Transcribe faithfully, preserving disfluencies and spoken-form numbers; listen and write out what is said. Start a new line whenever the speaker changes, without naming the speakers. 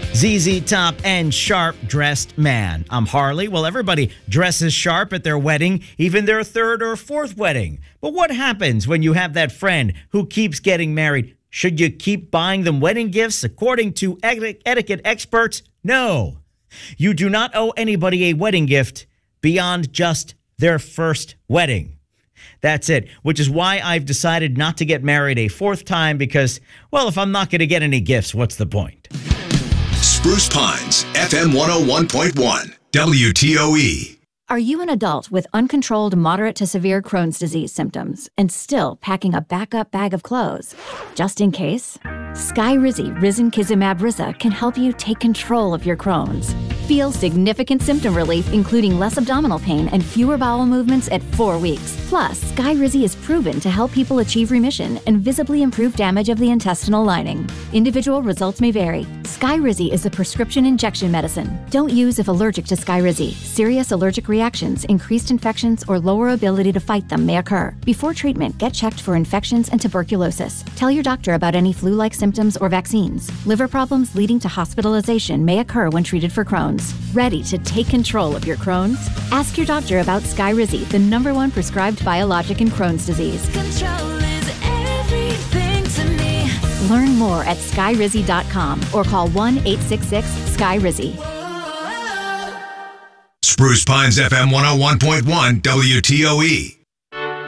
Z Z Top and Sharp Dressed Man. I'm Harley. Well, everybody dresses sharp at their wedding, even their third or fourth wedding. But what happens when you have that friend who keeps getting married? Should you keep buying them wedding gifts? According to etiquette experts, no. You do not owe anybody a wedding gift beyond just their first wedding. That's it, which is why I've decided not to get married a fourth time because, well, if I'm not going to get any gifts, what's the point?
Spruce Pines, F M one oh one point one, W T O E.
Are you an adult with uncontrolled moderate to severe Crohn's disease symptoms and still packing a backup bag of clothes? Just in case? Skyrizi Risankizumab Riza can help you take control of your Crohn's. Feel significant symptom relief, including less abdominal pain and fewer bowel movements at four weeks. Plus, Skyrizi is proven to help people achieve remission and visibly improve damage of the intestinal lining. Individual results may vary. Skyrizi is a prescription injection medicine. Don't use if allergic to Skyrizi. Serious allergic reactions, increased infections, or lower ability to fight them may occur. Before treatment, get checked for infections and tuberculosis. Tell your doctor about any flu-like symptoms or vaccines. Liver problems leading to hospitalization may occur when treated for Crohn's. Ready to take control of your Crohn's? Ask your doctor about Skyrizi, the number one prescribed biologic in Crohn's disease.
Control is everything to me.
Learn more at skyrizi dot com or call one eight six six Sky Rizzy.
Spruce Pines, F M one oh one point one, W T O E.